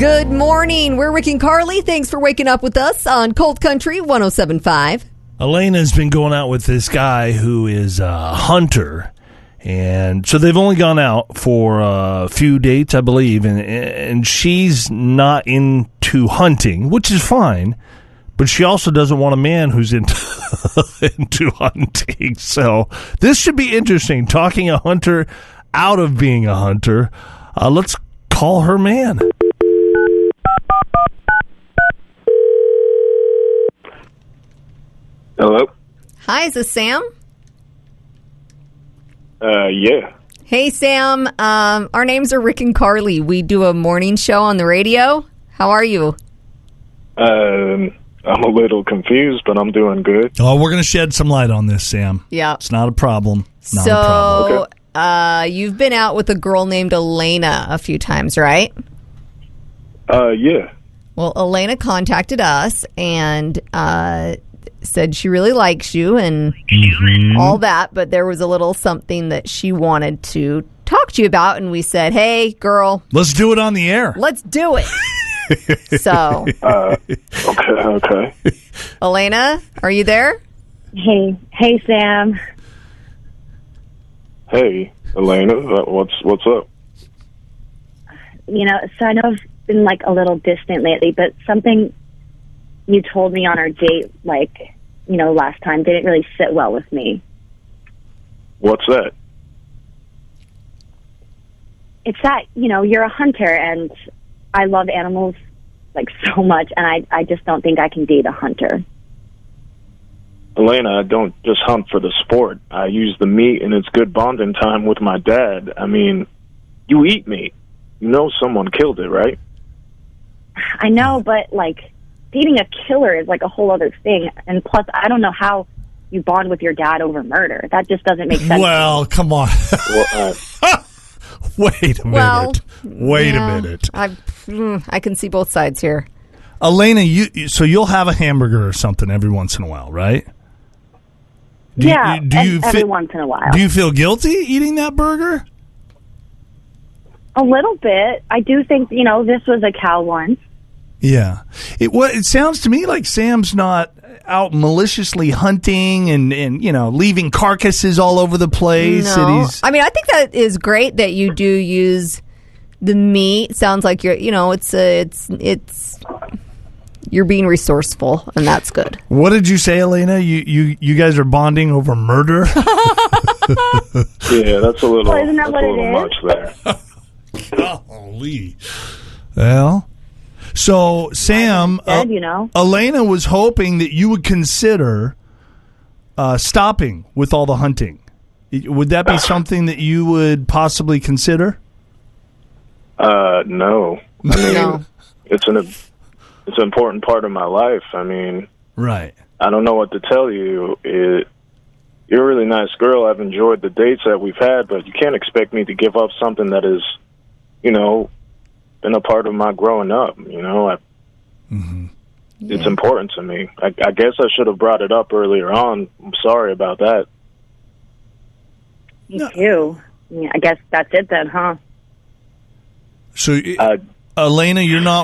Good morning. We're Rick and Carly. Thanks for waking up with us on Cold Country 107.5. Elena's been going out with this guy who is a hunter. And so they've only gone out for a few dates, I believe. And she's not into hunting, which is fine. But she also doesn't want a man who's into hunting. So this should be interesting, talking a hunter out of being a hunter. Let's call her man. Hello? Hi, is this Sam? Yeah. Hey, Sam. Our names are Rick and Carly. We do a morning show on the radio. How are you? I'm a little confused, but I'm doing good. Oh, we're going to shed some light on this, Sam. Yeah. It's not a problem. Not so, a problem. Okay. You've been out with a girl named Elena a few times, right? Yeah. Well, Elena contacted us and said she really likes you and all that, but there was a little something that she wanted to talk to you about, and we said, hey, girl. Let's do it on the air. Let's do it. So. Okay. Elena, are you there? Hey, Sam. Hey, Elena, what's up? You know, so I know I've been like a little distant lately, but something you told me on our date, like, you know, last time didn't really sit well with me. What's that? It's that, you know, you're a hunter and I love animals like so much, and I just don't think I can date a hunter. Elena, I don't just hunt for the sport. I use the meat, and it's good bonding time with my dad. I mean, you eat meat. You know someone killed it, right? I know, but like dating a killer is like a whole other thing. And plus, I don't know how you bond with your dad over murder. That just doesn't make sense. Well, come on. Well, Wait a minute. Wait a minute. I can see both sides here. Elena, so you'll have a hamburger or something every once in a while, right? Every once in a while. Do you feel guilty eating that burger? A little bit. I do think, you know, this was a cow once. Yeah. It sounds to me like Sam's not out maliciously hunting and you know, leaving carcasses all over the place. No. I mean, I think that is great that you do use the meat. Sounds like you're, you know, it's you're being resourceful, and that's good. What did you say, Elena? You guys are bonding over murder? Yeah, that's a little, well, isn't that what it is? much there. Golly. Well, so Sam, Dead, you know? Elena was hoping that you would consider stopping with all the hunting. Would that be something that you would possibly consider? No. I mean, No. it's an important part of my life. I mean, Right. I don't know what to tell you. You're a really nice girl. I've enjoyed the dates that we've had, but you can't expect me to give up something that is, you know, been a part of my growing up. You know, it's important to me. I guess I should have brought it up earlier on. I'm sorry about that. Me too. Yeah, I guess that's it then, huh? So, Elena, you're not